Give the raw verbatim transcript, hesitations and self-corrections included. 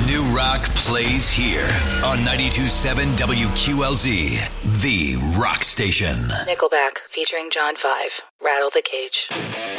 New rock plays here on ninety-two point seven W Q L Z, the rock station. Nickelback featuring John five, Rattle the Cage.